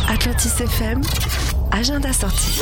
Atlantis FM, agenda sorti.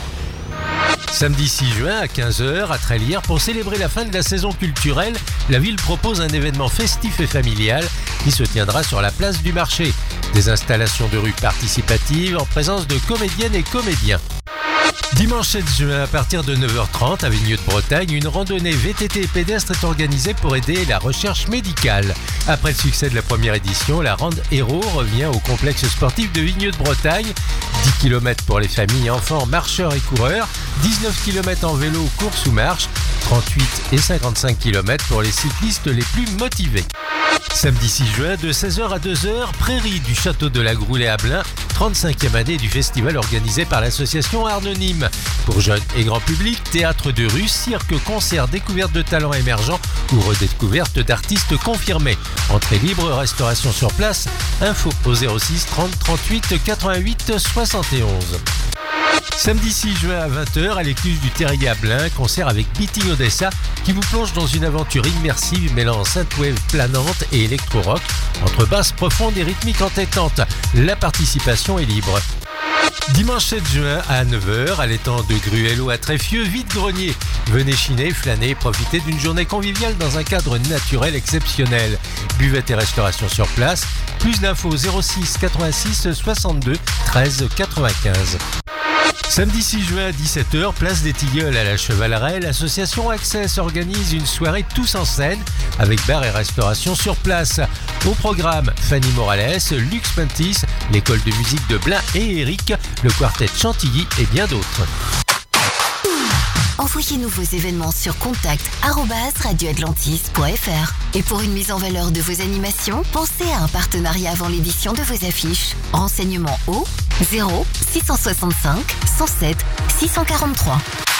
Samedi 6 juin à 15h à Trélières, pour célébrer la fin de la saison culturelle, la ville propose un événement festif et familial qui se tiendra sur la place du marché. Des installations de rue participatives en présence de comédiennes et comédiens. Dimanche 7 juin, à partir de 9h30 à Vigneux-de-Bretagne, une randonnée VTT et pédestre est organisée pour aider la recherche médicale. Après le succès de la première édition, la Rande Héros revient au complexe sportif de Vigneux-de-Bretagne. 10 km pour les familles, enfants, marcheurs et coureurs, 19 km en vélo, course ou marche, 38 et 55 km pour les cyclistes les plus motivés. Samedi 6 juin, de 16h à 2h, prairie du château de la Groulet à Blain, 35e année du festival organisé par l'association Arnonyme. Pour jeunes et grand public, théâtre de rue, cirque, concert, découverte de talents émergents ou redécouverte d'artistes confirmés. Entrée libre, restauration sur place, info au 06 30 38 88 71. Samedi 6 juin à 20h à l'écluse du Terrier à Blain, concert avec Beating Odessa qui vous plonge dans une aventure immersive mêlant synthwave planante et électro-rock entre basses profondes et rythmiques entêtantes. La participation est libre. Dimanche 7 juin à 9h à l'étang de Gruello à Tréfieux, vide-grenier. Venez chiner, flâner, profiter d'une journée conviviale dans un cadre naturel exceptionnel. Buvette et restauration sur place. Plus d'infos 06 86 62 13 95. Samedi 6 juin à 17h, place des Tilleuls à la Chevaleraie, l'association Access organise une soirée tous en scène avec bar et restauration sur place. Au programme, Fanny Morales, Lux Pantis, l'école de musique de Blain et Eric, le quartet Chantilly et bien d'autres. Envoyez-nous vos événements sur contact@radioatlantis.fr. Et pour une mise en valeur de vos animations, pensez à un partenariat avant l'édition de vos affiches. Renseignements au 0 665 107 643.